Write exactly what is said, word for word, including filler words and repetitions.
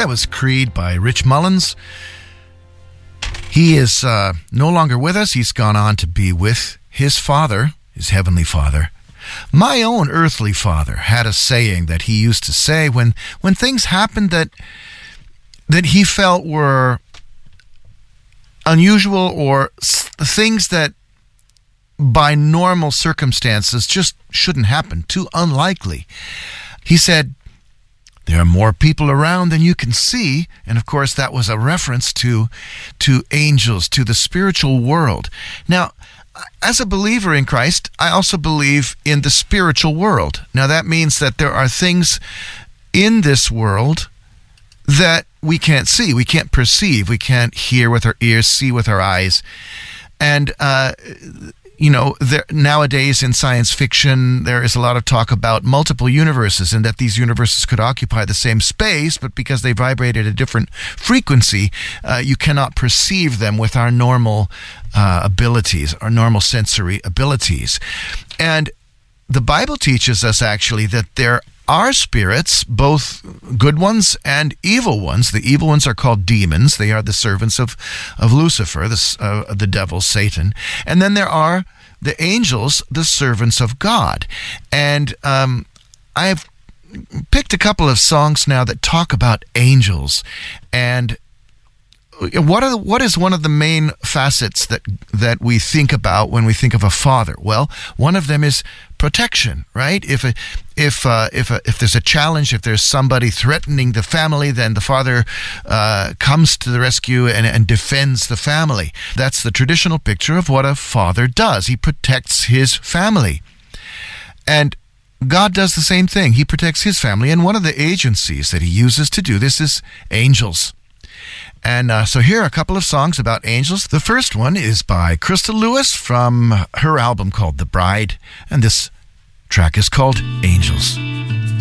That was Creed by Rich Mullins. He is uh, no longer with us. He's gone on to be with his Father, his Heavenly Father. My own earthly father had a saying that he used to say when, when things happened that that he felt were unusual or s- things that by normal circumstances just shouldn't happen, too unlikely. He said, there are more people around than you can see. And of course, that was a reference to, to angels, to the spiritual world. Now, as a believer in Christ, I also believe in the spiritual world. Now, that means that there are things in this world that we can't see, we can't perceive, we can't hear with our ears, see with our eyes. And, uh, you know, there, nowadays in science fiction, there is a lot of talk about multiple universes and that these universes could occupy the same space, but because they vibrate at a different frequency, uh, you cannot perceive them with our normal uh, abilities, our normal sensory abilities. And the Bible teaches us actually that there are spirits, both good ones and evil ones. The evil ones are called demons. They are the servants of, of Lucifer, the, uh, the devil, Satan. And then there are the angels, the servants of God. And um, I've picked a couple of songs now that talk about angels. And what are what is one of the main facets that that we think about when we think of a father? Well, one of them is protection, right? If a, if uh, if a, if there's a challenge, if there's somebody threatening the family, then the father uh, comes to the rescue and, and defends the family. That's the traditional picture of what a father does. He protects his family, and God does the same thing. He protects his family, and one of the agencies that he uses to do this is angels. And uh, so here are a couple of songs about angels. The first one is by Crystal Lewis from her album called The Bride, and this track is called Angels.